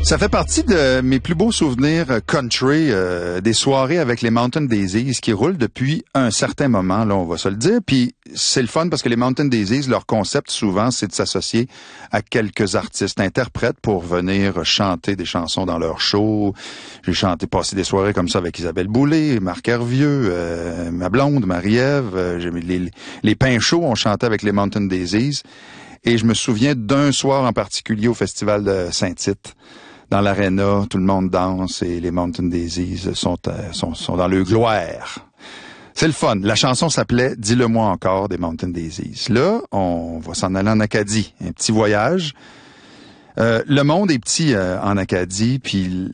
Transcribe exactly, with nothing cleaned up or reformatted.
Ça fait partie de mes plus beaux souvenirs country, euh, des soirées avec les Mountain Daisies qui roulent depuis un certain moment, là, on va se le dire. Puis c'est le fun parce que les Mountain Daisies, leur concept souvent, c'est de s'associer à quelques artistes, interprètes pour venir chanter des chansons dans leur show. J'ai chanté, passé des soirées comme ça avec Isabelle Boulay, Marc Hervieux, euh, ma blonde, Marie-Ève. Euh, j'ai mis les, les Pinchots ont chanté avec les Mountain Daisies. Et je me souviens d'un soir en particulier au Festival de Saint-Tite. Dans l'aréna, tout le monde danse et les Mountain Daisies sont, euh, sont, sont dans le gloire. C'est le fun. La chanson s'appelait « Dis-le-moi encore » des Mountain Daisies. Là, on va s'en aller en Acadie. Un petit voyage. Euh, le monde est petit euh, en Acadie, puis